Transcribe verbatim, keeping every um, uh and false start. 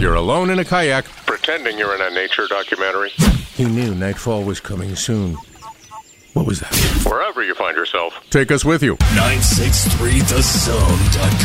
You're alone in a kayak. Pretending you're in a nature documentary. He knew nightfall was coming soon. What was that? Wherever you find yourself. Take us with you. nine six three the zone dot com